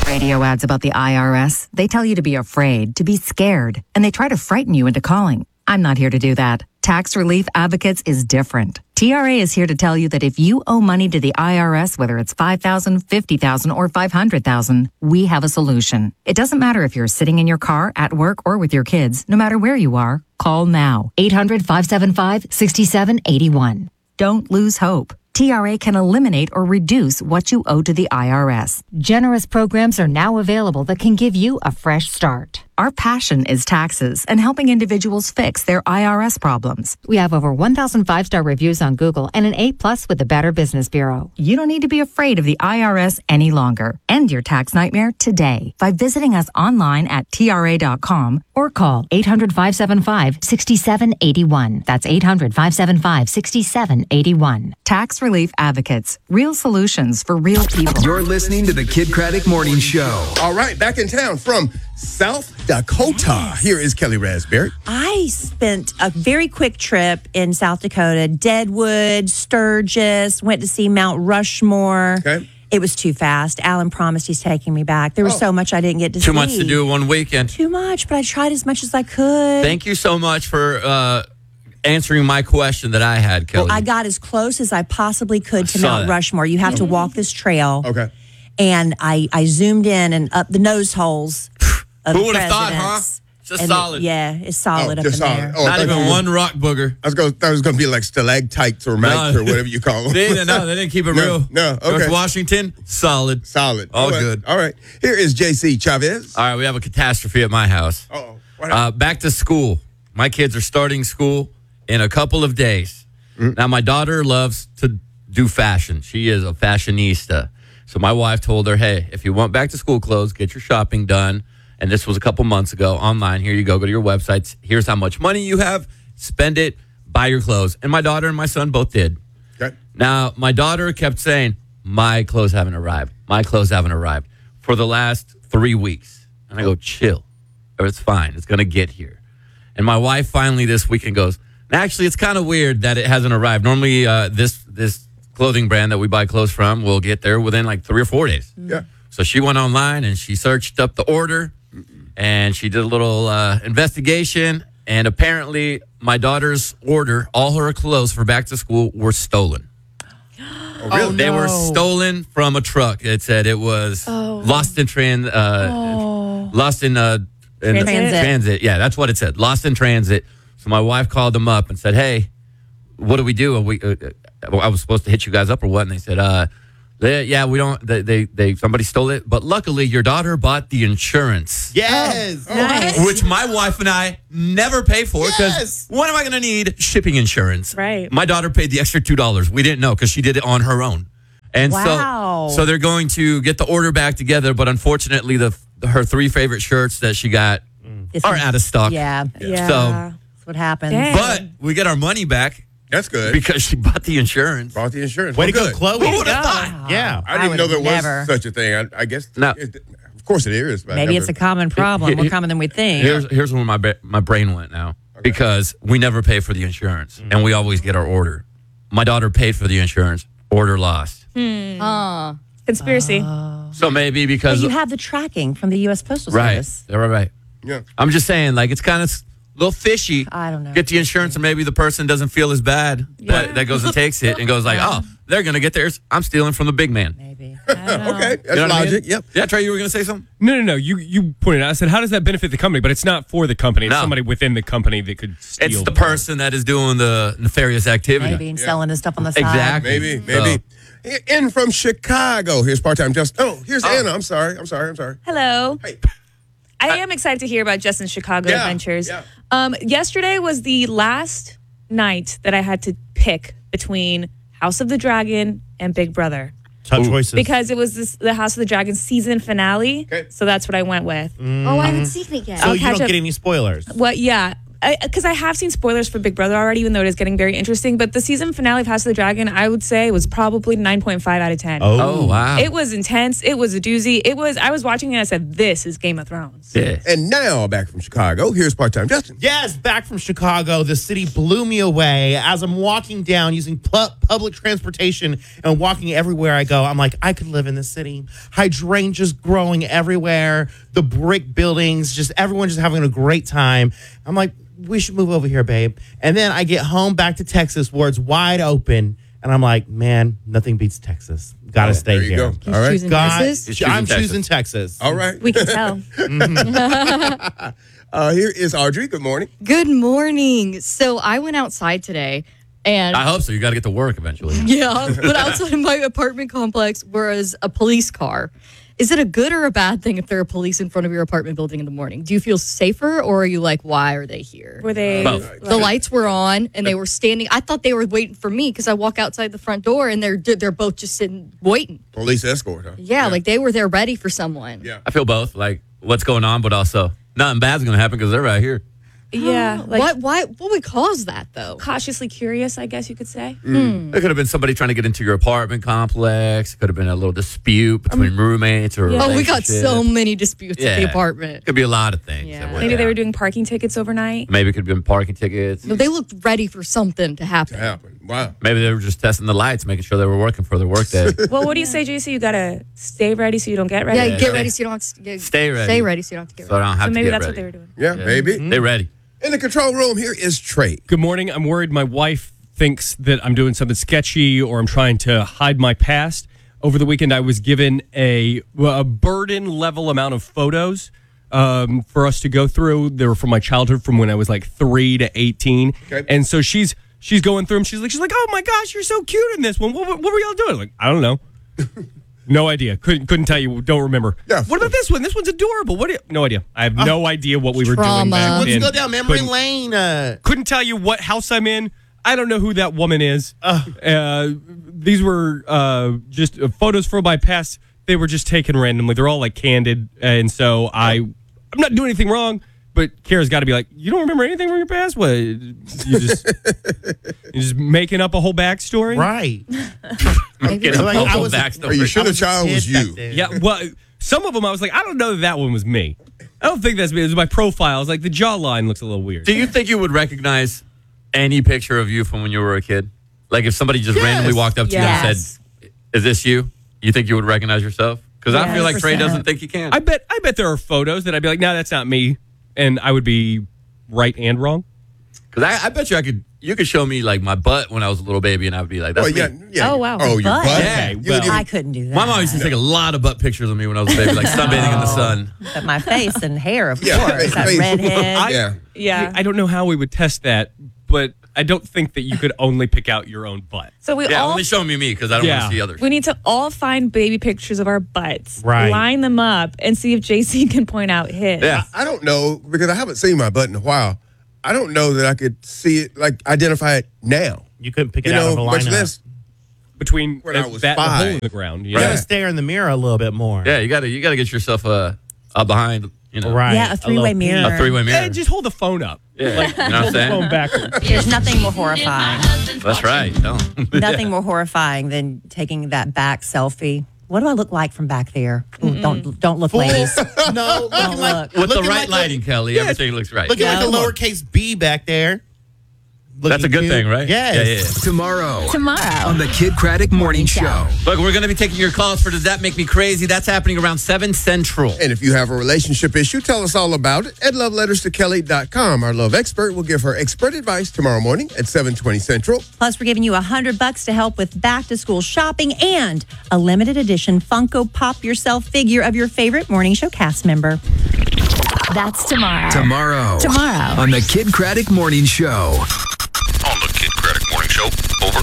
Radio ads about the IRS, they tell you to be afraid, to be scared, and they try to frighten you into calling. I'm not here to do that. Tax Relief Advocates is different. TRA is here to tell you that if you owe money to the IRS, whether it's $5,000, $50,000, or $500,000, we have a solution. It doesn't matter if you're sitting in your car, at work, or with your kids. No matter where you are, call now. 800-575-6781. Don't lose hope. TRA can eliminate or reduce what you owe to the IRS. Generous programs are now available that can give you a fresh start. Our passion is taxes and helping individuals fix their IRS problems. We have over 1,000 five-star reviews on Google and an A+ with the Better Business Bureau. You don't need to be afraid of the IRS any longer. End your tax nightmare today by visiting us online at TRA.com or call 800-575-6781. That's 800-575-6781. Tax Relief Advocates. Real solutions for real people. You're listening to the Kid Craddock Morning Show. All right, back in town from South Dakota. Here is Kelly Raspberry. I spent a very quick trip in South Dakota, Deadwood, Sturgis, went to see Mount Rushmore. Okay. It was too fast. Alan promised he's taking me back. There was so much I didn't get to see. Too much to do one weekend. Too much, but I tried as much as I could. Thank you so much for answering my question that I had, Kelly. Well, I got as close as I possibly could to Mount Rushmore. You have to walk this trail. Okay. And I zoomed in and up the nose holes of Who the would have thought, huh? presidents. Just And solid. it's solid up in there. Oh, Not even one rock booger. I thought it was going to be like stalactites or mites or whatever you call them. They didn't keep it real. No, okay. George Washington, solid. Solid. All good. All right. Here is JC Chavez. All right, we have a catastrophe at my house. Uh-oh. What happened? Back to school. My kids are starting school in a couple of days. Now, my daughter loves to do fashion. She is a fashionista. So my wife told her, hey, if you want back to school clothes, get your shopping done. And this was a couple months ago online. Here you go. Go to your websites. Here's how much money you have. Spend it. Buy your clothes. And my daughter and my son both did. Okay. Now, my daughter kept saying, my clothes haven't arrived. My clothes haven't arrived for the last 3 weeks. And I go, chill. It's fine. It's going to get here. And my wife finally this weekend goes, actually, it's kind of weird that it hasn't arrived. Normally, this clothing brand that we buy clothes from will get there within like 3 or 4 days. Yeah. So she went online and she searched up the order and she did a little investigation. And apparently, my daughter's order, all her clothes for back to school were stolen. Oh, really? They were stolen from a truck. It said it was lost in transit. Yeah, that's what it said. Lost in transit. So my wife called them up and said, hey, what do we do? I was supposed to hit you guys up or what? And they said, we don't. They somebody stole it. But luckily, your daughter bought the insurance. Yes. Nice. Which my wife and I never pay for because when am I going to need shipping insurance? Right. My daughter paid the extra $2. We didn't know because she did it on her own. And so they're going to get the order back together. But unfortunately, her 3 favorite shirts that she got are out of stock. Yeah. So That's what happens. Dang. but we get our money back That's good. because she bought the insurance. Bought the insurance. Way to Well, go, good. Chloe. Who would have thought? Yeah. I didn't know there never. was such a thing. I guess. No. Of course it is. But I Maybe never- it's a common problem, more common than we think. Here's where my brain went now because we never pay for the insurance and we always get our order. My daughter paid for the insurance. Order lost. Conspiracy. So maybe But because you have the tracking from the U.S. Postal right, Service. right. Yeah. I'm just saying, like it's kind of a little fishy. I don't know. Get the insurance, and maybe the person doesn't feel as bad that goes and takes it and goes like, oh, they're gonna get theirs. I'm stealing from the big man. Maybe. Okay. That's You know what I mean? logic. Yep. Yeah, Trey, you were gonna say something? No. You pointed out. I said, how does that benefit the company? But it's not for the company. It's No. somebody within the company that could steal. It's the person that is doing the nefarious activity. Maybe and selling this stuff on the side. Exactly. Maybe. In from Chicago. Here's part-time Justin. Oh, here's Anna. I'm sorry. Hello. Hey. I am excited to hear about Justin's Chicago adventures. Yeah. Yesterday was the last night that I had to pick between House of the Dragon and Big Brother. Tough choices. Because it was the House of the Dragon season finale. Okay. So that's what I went with. Oh, I haven't seen it yet. so I'll you catch don't up- get any spoilers. Well, yeah. because I have seen spoilers for Big Brother already, even though it is getting very interesting. But the season finale of House of the Dragon, I would say, was probably 9.5 out of 10. Oh, wow. It was intense. It was a doozy. I was watching it and I said, this is Game of Thrones. Yeah. And now, back from Chicago, here's part-time Justin. Yes, back from Chicago. The city blew me away. As I'm walking down using public transportation and walking everywhere I go, I'm like, I could live in this city. Hydrangeas growing everywhere. The brick buildings, just everyone just having a great time. I'm like, we should move over here, babe. And then I get home back to Texas where it's wide open. And I'm like, man, nothing beats Texas. Gotta stay there you here. go. All right. choosing Texas? I'm choosing Texas. All right. We can tell. Here is Audrey. Good morning. Good morning. So I went outside today and I hope so. You got to get to work eventually. yeah, but outside of my apartment complex was a police car. Is it a good or a bad thing if there are police in front of your apartment building in the morning? Do you feel safer or are you like, why are they here? Were they? Both. The lights were on and they were standing. I thought they were waiting for me because I walk outside the front door and they're both just sitting waiting. Police escort, huh? Yeah, like they were there ready for someone. Yeah. I feel both. Like, what's going on, but also nothing bad's going to happen because they're right here. Yeah. Like What would cause that though? cautiously curious, I guess you could say. It could have been somebody trying to get into your apartment complex. It could have been a little dispute between roommates or Oh, we got relationship. so many disputes at the Yeah. apartment. Could be a lot of things. Yeah. that went Maybe they down. were doing parking tickets overnight. Maybe it could have been parking tickets. No, they looked ready for something to happen. Happened. Wow. Maybe they were just testing the lights, making sure they were working for their workday. Well, what do you say, JC? You gotta stay ready so you don't get ready. Yeah, Yeah, get stay- ready so you don't have to get, stay ready. Stay ready so you don't have to get So I ready. don't have So to maybe get that's ready. what they were doing. Yeah, baby. They ready. In the control room, here is Trey. Good morning. I'm worried my wife thinks that I'm doing something sketchy or I'm trying to hide my past. Over the weekend, I was given a burden level amount of photos for us to go through. They were from my childhood, from when I was like 3 to 18. Okay. And so she's going through them. She's like, oh my gosh, you're so cute in this one. What were y'all doing? Like, I don't know. No idea. Couldn't tell you. Don't remember. Yeah. What about this one? This one's adorable. No idea. I have no idea what we were doing Trauma. back Let's then. go down memory Couldn't- lane. Couldn't tell you what house I'm in. I don't know who that woman is. These were just photos from my past. They were just taken randomly. They're all like candid, and so I'm not doing anything wrong. But Kara's got to be like, you don't remember anything from your past? What? You're just making up a whole backstory? Right. Get a Like, whole I was- backstory. Are you sure I the was a child kid was back you? then. Yeah. Well, some of them I was like, I don't know that one was me. I don't think that's me. It was my profile. I was like, the jawline looks a little weird. Do you think you would recognize any picture of you from when you were a kid? Like if somebody just Yes. randomly walked up to you and said, "Is this you?" You think you would recognize yourself? Because I feel like Trey 100%. doesn't think he can. I bet there are photos that I'd be like, no, that's not me, and I would be right and wrong. Because I bet you could show me like my butt when I was a little baby, and I would be like, "That's Oh, yeah, me." yeah. Oh, wow. Oh, your Butt? butt? Yeah. You would Well, even- I couldn't do that. My mom used to take a lot of butt pictures of me when I was a baby, like sunbathing in the sun. But my face and hair, of Yeah, course. That face. redhead. yeah. Yeah. I don't know how we would test that, but I don't think that you could only pick out your own butt. So we Yeah, all only show me because I don't want Yeah. to see others. we need to all find baby pictures of our butts, Right. line them up, and see if JC can point out his. Yeah. I don't know because I haven't seen my butt in a while. I don't know that I could see it, like identify it now. You couldn't pick it You out know, of a much lineup. less. Between When I was that and the hole 5. in the ground. You Yeah. gotta stare in the mirror a little bit more. Yeah, you gotta get yourself a behind, Right. Yeah, a three-way little mirror. a three-way mirror. Hey, just hold the phone up. Yeah, you know what I'm saying? Phone backwards. There's nothing more horrifying. That's right. No. Nothing more horrifying than taking that back selfie. What do I look like from back there? Ooh, don't look, ladies. No, Don't looking like, look. With the looking right like lighting, Kelly, everything looks right. looking like a Yeah. lowercase b back there. That's a good thing, right? Yes. Yeah. Tomorrow Tomorrow. on the Kid Craddock Morning Show. Look, we're going to be taking your calls for Does That Make Me Crazy? That's happening around 7 Central. And if you have a relationship issue, tell us all about it at loveletterstokelly.com. Our love expert will give her expert advice tomorrow morning at 7:20 Central. Plus, we're giving you $100 to help with back-to-school shopping and a limited edition Funko Pop Yourself figure of your favorite morning show cast member. That's tomorrow. Tomorrow on the Kid Craddock Morning Show. On the Kid Craddock Morning Show. Over.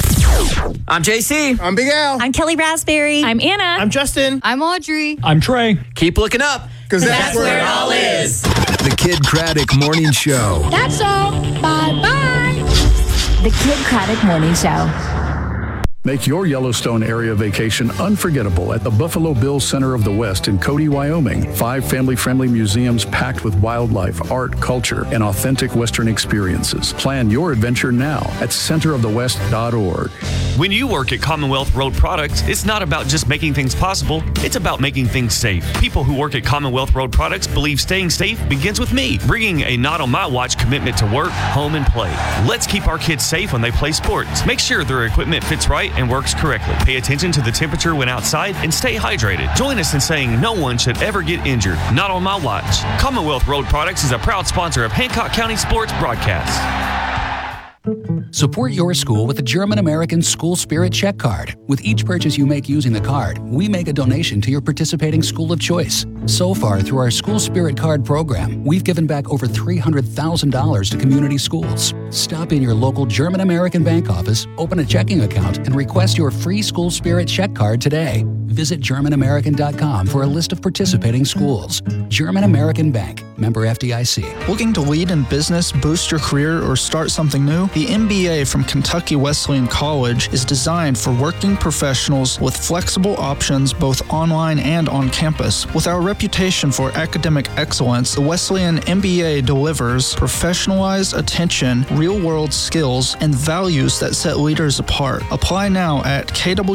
I'm JC. I'm Big Al. I'm Kelly Raspberry. I'm Anna. I'm Justin. I'm Audrey. I'm Trey. Keep looking up. Because that's where it all is. The Kid Craddock Morning Show. That's all. Bye-bye. The Kid Craddock Morning Show. Make your Yellowstone area vacation unforgettable at the Buffalo Bills Center of the West in Cody, Wyoming. 5 family-friendly museums packed with wildlife, art, culture, and authentic Western experiences. Plan your adventure now at centerofthewest.org. When you work at Commonwealth Road Products, it's not about just making things possible, it's about making things safe. People who work at Commonwealth Road Products believe staying safe begins with me, bringing a not on my watch commitment to work, home, and play. Let's keep our kids safe when they play sports. Make sure their equipment fits right and works correctly. Pay attention to the temperature when outside and stay hydrated. Join us in saying no one should ever get injured. Not on my watch. Commonwealth Road Products is a proud sponsor of Hancock County Sports Broadcasts. Support your school with the German-American School Spirit Check Card. With each purchase you make using the card, we make a donation to your participating school of choice. So far, through our School Spirit Card program, we've given back over $300,000 to community schools. Stop in your local German-American bank office, open a checking account, and request your free School Spirit Check Card today. Visit GermanAmerican.com for a list of participating schools. German American Bank, member FDIC. Looking to lead in business, boost your career, or start something new? The MBA from Kentucky Wesleyan College is designed for working professionals with flexible options both online and on campus. With our reputation for academic excellence, the Wesleyan MBA delivers professionalized attention, real-world skills, and values that set leaders apart. Apply now at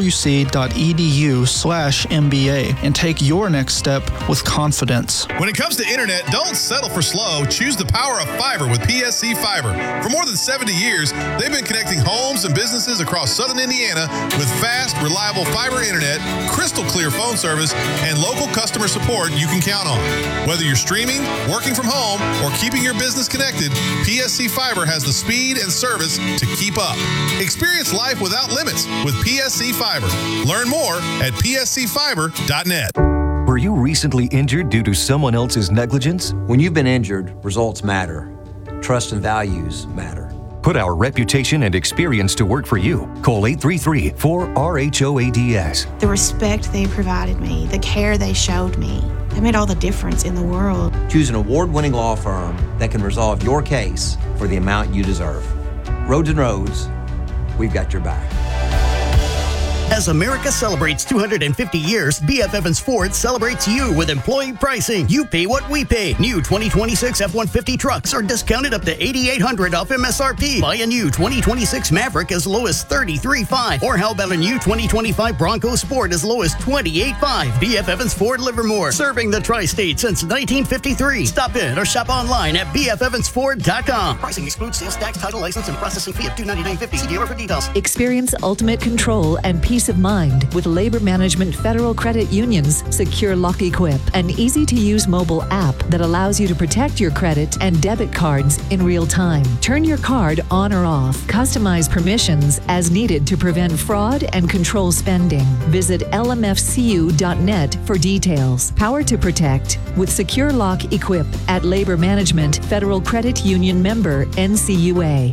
kwc.edu/MBA and take your next step with confidence. When it comes to internet, don't settle for slow. Choose the power of fiber with PSC Fiber. For more than 70 years, they've been connecting homes and businesses across southern Indiana with fast, reliable fiber internet, crystal clear phone service, and local customer support you can count on. Whether you're streaming, working from home, or keeping your business connected, PSC Fiber has the speed and service to keep up. Experience life without limits with PSC Fiber. Learn more at pscfiber.net. Were you recently injured due to someone else's negligence? When you've been injured, results matter. Trust and values matter. Put our reputation and experience to work for you. Call 833-4RHOADS. The respect they provided me, the care they showed me, they made all the difference in the world. Choose an award-winning law firm that can resolve your case for the amount you deserve. Rhodes & Rhodes, we've got your back. As America celebrates 250 years, B.F. Evans Ford celebrates you with employee pricing. You pay what we pay. New 2026 F-150 trucks are discounted up to $8,800 off MSRP. Buy a new 2026 Maverick as low as $33,500. Or how about a new 2025 Bronco Sport as low as $28,500. B.F. Evans Ford Livermore, serving the tri-state since 1953. Stop in or shop online at bfevansford.com. Pricing excludes sales tax, title, license, and processing fee of $299.50. See dealer for details. Experience ultimate control and peace of mind with Labor Management Federal Credit Union's Secure Lock Equip, an easy-to-use mobile app that allows you to protect your credit and debit cards in real time. Turn your card on or off. Customize permissions as needed to prevent fraud and control spending. Visit lmfcu.net for details. Power to protect with Secure Lock Equip at Labor Management Federal Credit Union member NCUA.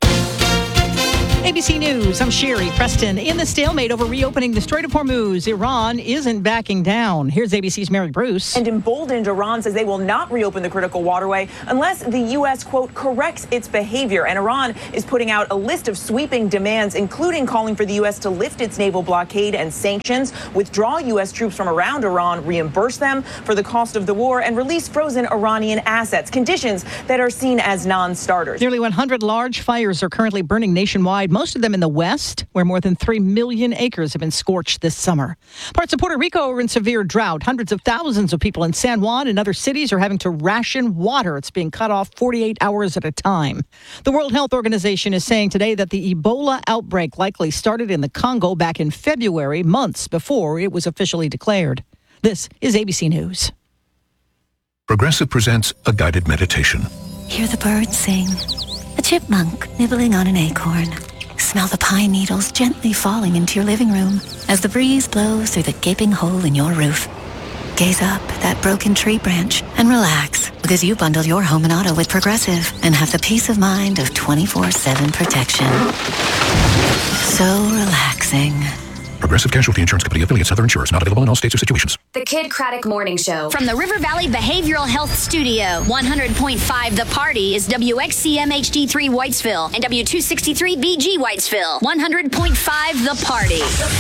ABC News, I'm Sherry Preston. In the stalemate over reopening the Strait of Hormuz, Iran isn't backing down. Here's ABC's Mary Bruce. And emboldened, Iran says they will not reopen the critical waterway unless the U.S., quote, corrects its behavior. And Iran is putting out a list of sweeping demands, including calling for the U.S. to lift its naval blockade and sanctions, withdraw U.S. troops from around Iran, reimburse them for the cost of the war, and release frozen Iranian assets, conditions that are seen as non-starters. Nearly 100 large fires are currently burning nationwide, most of them in the West, where more than 3 million acres have been scorched this summer. Parts of Puerto Rico are in severe drought. Hundreds of thousands of people in San Juan and other cities are having to ration water. It's being cut off 48 hours at a time. The World Health Organization is saying today that the Ebola outbreak likely started in the Congo back in February, months before it was officially declared. This is ABC News. Progressive presents a guided meditation. Hear the birds sing. A chipmunk nibbling on an acorn. Smell the pine needles gently falling into your living room as the breeze blows through the gaping hole in your roof. Gaze up at that broken tree branch and relax because you bundle your home and auto with Progressive and have the peace of mind of 24/7 protection. So relaxing. Progressive Casualty Insurance Company affiliates, other insurers, not available in all states or situations. The Kid Craddock Morning Show. From the River Valley Behavioral Health Studio, 100.5 The Party is WXCM HD3 Whitesville and W263BG Whitesville. 100.5 The Party.